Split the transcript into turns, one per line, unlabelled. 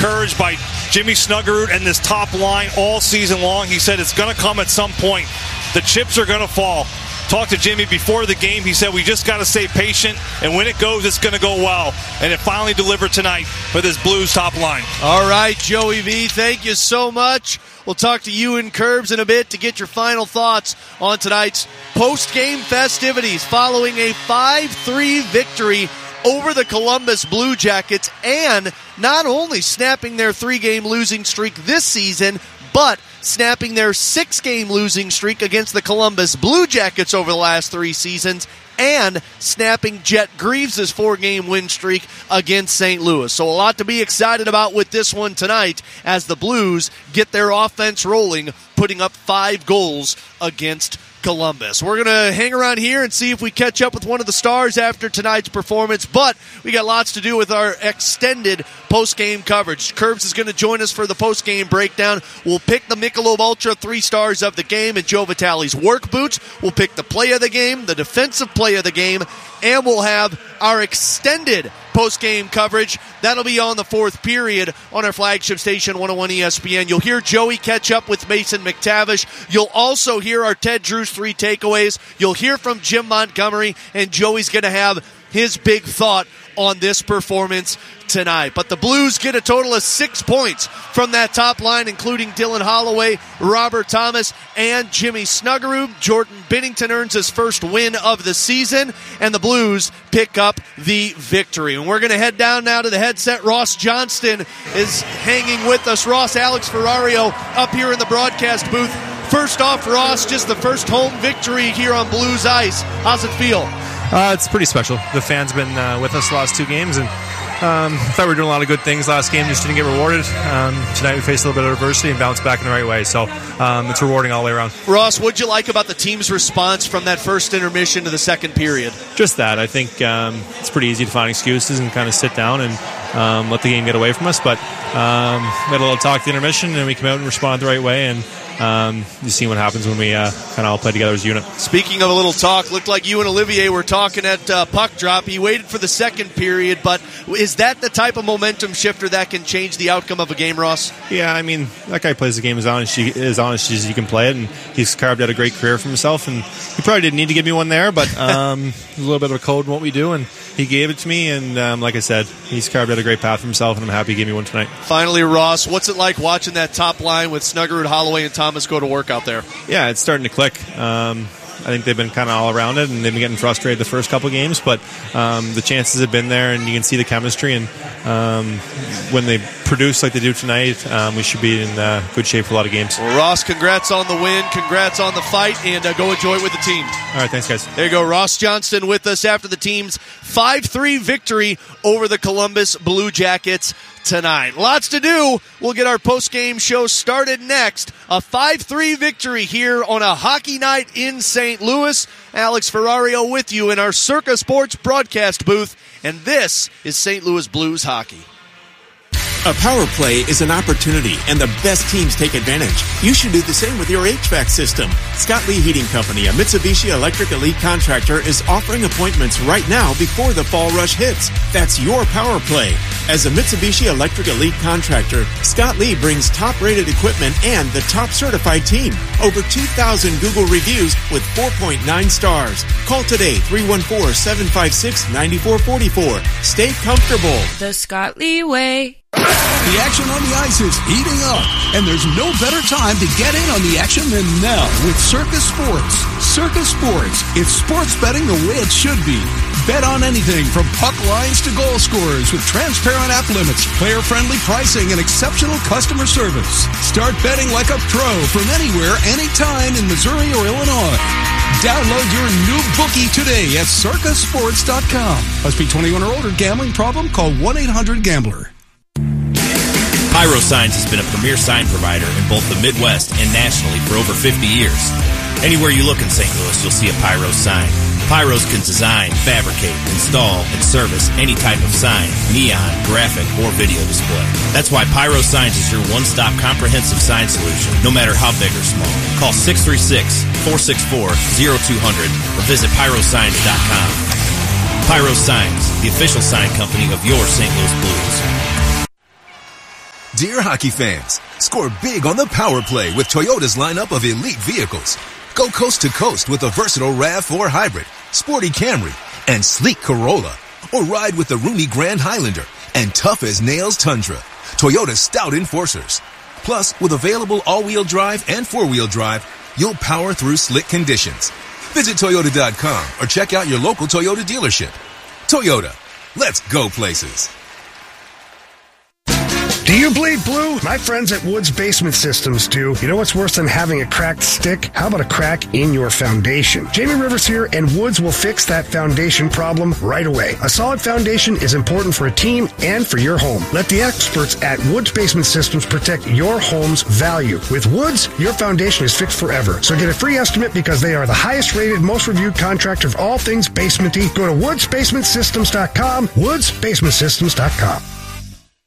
encouraged by Jimmy Snuggerud and this top line all season long. He said it's going to come at some point. The chips are going to fall. Talked to Jimmy before the game. He said we just got to stay patient, and when it goes, it's going to go well. And it finally delivered tonight for this Blues top line.
All right, Joey V, thank you so much. We'll talk to you and Curbs in a bit to get your final thoughts on tonight's post-game festivities following a 5-3 victory over the Columbus Blue Jackets, and not only snapping their 3-game losing streak this season, but snapping their 6-game losing streak against the Columbus Blue Jackets over the last 3 seasons, and snapping Jet Greaves' 4-game win streak against St. Louis. So a lot to be excited about with this one tonight as the Blues get their offense rolling, putting up 5 goals against Columbus. We're going to hang around here and see if we catch up with one of the stars after tonight's performance, but we got lots to do with our extended post-game coverage. Curbs is going to join us for the post-game breakdown. We'll pick the Michelob Ultra 3 stars of the game and Joe Vitale's work boots. We'll pick the play of the game, the defensive play of the game, and we'll have our extended post-game coverage. That'll be on the 4th period on our flagship station, 101 ESPN. You'll hear Joey catch up with Mason McTavish. You'll also hear our Ted Drew's 3 takeaways. You'll hear from Jim Montgomery, and Joey's going to have his big thought on this performance tonight. But the Blues get a total of 6 points from that top line, including Dylan Holloway, Robert Thomas, and Jimmy Snuggerud. Jordan Binnington earns his first win of the season, and the Blues pick up the victory. And we're going to head down now to the headset. Ross Johnston is hanging with us. Ross, Alex Ferrario up here in the broadcast booth. First off, Ross, just the first home victory here on Blues ice. How's it feel?
It's pretty special. The fans have been with us the last 2 games, and I thought we were doing a lot of good things last game, just didn't get rewarded. Tonight we faced a little bit of adversity and bounced back in the right way, so it's rewarding all the way around.
Ross, what'd you like about the team's response from that first intermission to the second period?
Just that. I think it's pretty easy to find excuses and kind of sit down and let the game get away from us, but we had a little talk at the intermission, and we came out and responded the right way, and you see what happens when we kind of all play together as a unit.
Speaking of a little talk, looked like you and Olivier were talking at puck drop. He waited for the second period, but is that the type of momentum shifter that can change the outcome of a game, Ross?
Yeah, I mean, that guy plays the game as honest as you can play it, and he's carved out a great career for himself, and he probably didn't need to give me one there, but a little bit of a code in what we do, and he gave it to me, and like I said, he's carved out a great path for himself, and I'm happy he gave me one tonight.
Finally, Ross, what's it like watching that top line with Snuggerud, Holloway, and Thomas go to work out there?
Yeah, it's starting to click. I think they've been kind of all around it, and they've been getting frustrated the first couple games, but the chances have been there, and you can see the chemistry, and when they produce like they do tonight, we should be in good shape for a lot of games.
Well, Ross, congrats on the win, congrats on the fight, and go enjoy it with the team.
All right, thanks, guys.
There you go, Ross Johnston with us after the team's 5-3 victory over the Columbus Blue Jackets tonight. Lots to do. We'll get our post-game show started next. A 5-3 victory here on a hockey night in St. Louis. Alex Ferrario with you in our Circa Sports broadcast booth, and this is St. Louis Blues hockey.
A power play is an opportunity, and the best teams take advantage. You should do the same with your HVAC system. Scott Lee Heating Company, a Mitsubishi Electric Elite contractor, is offering appointments right now before the fall rush hits. That's your power play. As a Mitsubishi Electric Elite contractor, Scott Lee brings top-rated equipment and the top certified team. Over 2,000 Google reviews with 4.9 stars. Call today, 314-756-9444. Stay comfortable.
The Scott Lee way.
The action on the ice is heating up, and there's no better time to get in on the action than now with Circa Sports. Circa Sports, it's sports betting the way it should be. Bet on anything from puck lines to goal scorers with transparent app limits, player-friendly pricing, and exceptional customer service. Start betting like a pro from anywhere, anytime in Missouri or Illinois. Download your new bookie today at circasports.com. Must be 21 or older. Gambling problem? Call 1-800-GAMBLER.
Pyro Signs has been a premier sign provider in both the Midwest and nationally for over 50 years. Anywhere you look in St. Louis, you'll see a Pyro sign. Pyros can design, fabricate, install, and service any type of sign, neon, graphic, or video display. That's why Pyro Signs is your one-stop comprehensive sign solution, no matter how big or small. Call 636-464-0200 or visit pyrosigns.com. Pyro Signs, the official sign company of your St. Louis Blues.
Dear hockey fans, score big on the power play with Toyota's lineup of elite vehicles. Go coast to coast with the versatile RAV4 Hybrid, sporty Camry, and sleek Corolla. Or ride with the roomy Grand Highlander and tough-as-nails Tundra, Toyota's stout enforcers. Plus, with available all-wheel drive and four-wheel drive, you'll power through slick conditions. Visit Toyota.com or check out your local Toyota dealership. Toyota, let's go places.
Do you bleed blue? My friends at Woods Basement Systems do. You know what's worse than having a cracked stick? How about a crack in your foundation? Jamie Rivers here, and Woods will fix that foundation problem right away. A solid foundation is important for a team and for your home. Let the experts at Woods Basement Systems protect your home's value. With Woods, your foundation is fixed forever. So get a free estimate because they are the highest rated, most reviewed contractor of all things basementy. Go to woodsbasementsystems.com, woodsbasementsystems.com.